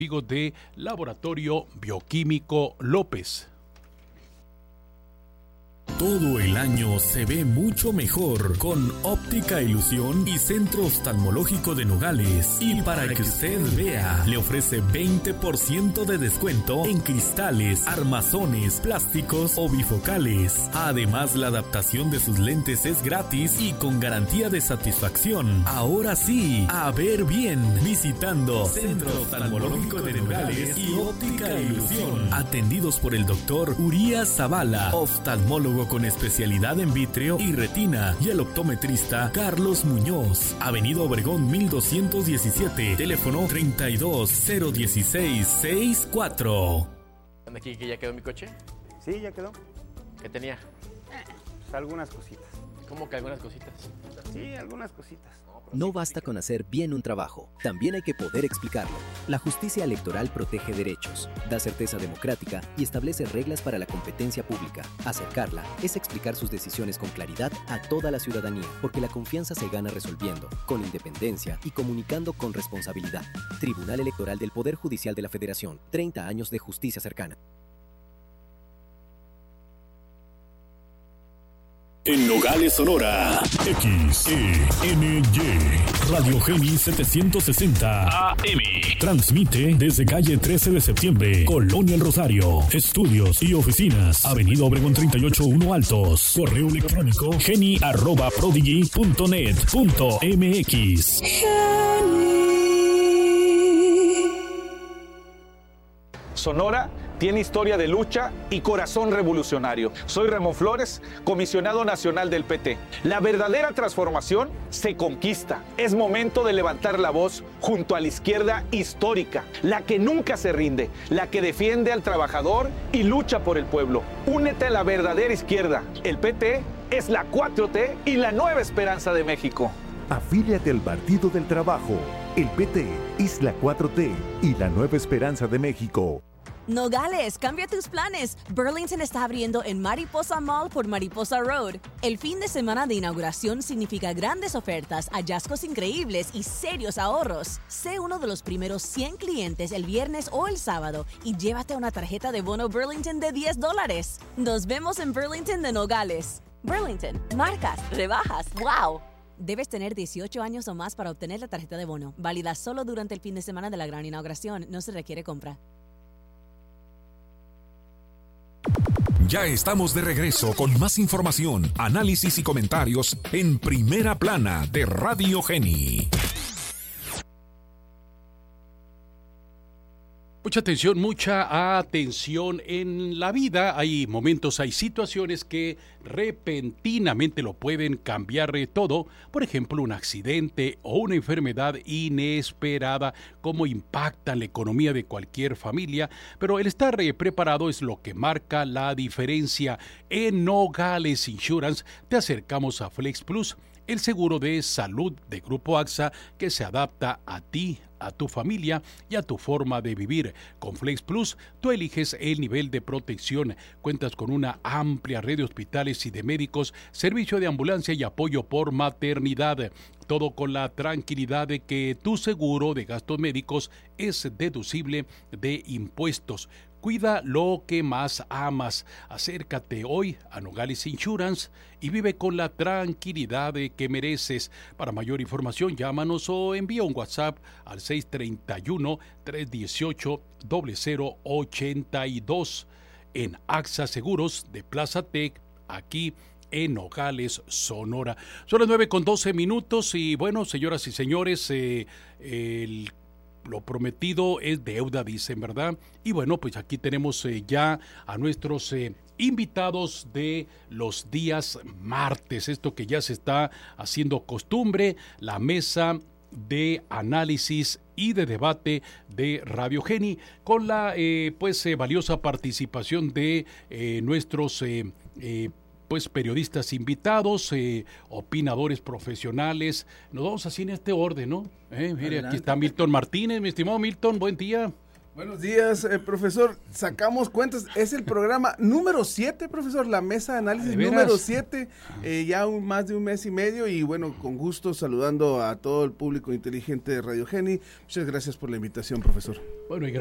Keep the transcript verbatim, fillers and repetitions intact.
amigos de Laboratorio Bioquímico López. Todo el año se ve mucho mejor con Óptica Ilusión y Centro Oftalmológico de Nogales. Y para que usted vea, le ofrece veinte por ciento de descuento en cristales, armazones, plásticos o bifocales. Además, la adaptación de sus lentes es gratis y con garantía de satisfacción. Ahora sí, a ver bien, visitando Centro Oftalmológico de Nogales y Óptica Ilusión. Atendidos por el doctor Urias Zavala, oftalmólogo con especialidad en vítreo y retina, y el optometrista Carlos Muñoz. Avenida Obregón mil doscientos diecisiete, teléfono treinta y dos cero dieciséis sesenta y cuatro. ¿Aquí que ya quedó mi coche? Sí, ya quedó. ¿Qué tenía? Pues algunas cositas. ¿Cómo que algunas cositas? Sí, algunas cositas. No basta con hacer bien un trabajo, también hay que poder explicarlo. La justicia electoral protege derechos, da certeza democrática y establece reglas para la competencia pública. Acercarla es explicar sus decisiones con claridad a toda la ciudadanía, porque la confianza se gana resolviendo, con independencia y comunicando con responsabilidad. Tribunal Electoral del Poder Judicial de la Federación, treinta años de justicia cercana. En Nogales, Sonora, X E N Y, Radio Geni setecientos sesenta A M. Transmite desde calle trece de septiembre, Colonia El Rosario. Estudios y oficinas, Avenida Obregón treinta y ocho uno Altos. Correo electrónico geni arroba prodigy punto net punto m x. Sonora tiene historia de lucha y corazón revolucionario. Soy Ramón Flores, comisionado nacional del P T. La verdadera transformación se conquista. Es momento de levantar la voz junto a la izquierda histórica, la que nunca se rinde, la que defiende al trabajador y lucha por el pueblo. Únete a la verdadera izquierda. El P T es la cuatro T y la nueva esperanza de México. Afíliate al Partido del Trabajo. El P T es la cuatro T y la nueva esperanza de México. Nogales, cambia tus planes. Burlington está abriendo en Mariposa Mall por Mariposa Road. El fin de semana de inauguración significa grandes ofertas, hallazgos increíbles y serios ahorros. Sé uno de los primeros cien clientes el viernes o el sábado y llévate una tarjeta de bono Burlington de diez dólares. Nos vemos en Burlington de Nogales. Burlington, marcas, rebajas, wow. Debes tener dieciocho años o más para obtener la tarjeta de bono. Válida solo durante el fin de semana de la gran inauguración. No se requiere compra. Ya estamos de regreso con más información, análisis y comentarios en Primera Plana de Radio Geni. Mucha atención, mucha atención. En la vida hay momentos, hay situaciones que repentinamente lo pueden cambiar todo. Por ejemplo, un accidente o una enfermedad inesperada, cómo impactan la economía de cualquier familia. Pero el estar preparado es lo que marca la diferencia. En Nogales Insurance te acercamos a Flex Plus, el seguro de salud de Grupo A X A que se adapta a ti, a tu familia y a tu forma de vivir. Con Flex Plus, tú eliges el nivel de protección. Cuentas con una amplia red de hospitales y de médicos, servicio de ambulancia y apoyo por maternidad. Todo con la tranquilidad de que tu seguro de gastos médicos es deducible de impuestos. Cuida lo que más amas. Acércate hoy a Nogales Insurance y vive con la tranquilidad que mereces. Para mayor información, llámanos o envía un WhatsApp al seis tres uno, tres uno ocho, cero cero ocho dos en A X A Seguros de Plaza Tech, aquí en Nogales, Sonora. Son las nueve con doce minutos y bueno, señoras y señores, eh, el lo prometido es deuda, dicen, ¿verdad? Y bueno, pues aquí tenemos eh, ya a nuestros eh, invitados de los días martes, esto que ya se está haciendo costumbre, la mesa de análisis y de debate de Radio Geni, con la eh, pues eh, valiosa participación de eh, nuestros eh, eh, pues periodistas invitados, eh, opinadores profesionales. Nos vamos así en este orden, ¿no? Eh, mire, aquí está Milton Martínez, mi estimado Milton, buen día. Buenos días, eh, profesor. Sacamos cuentas. Es el programa número siete, profesor. La mesa de análisis ¿De número veras? siete. Eh, ya un, más de un mes y medio. Y bueno, con gusto saludando a todo el público inteligente de Radio Geni. Muchas gracias por la invitación, profesor. Bueno, y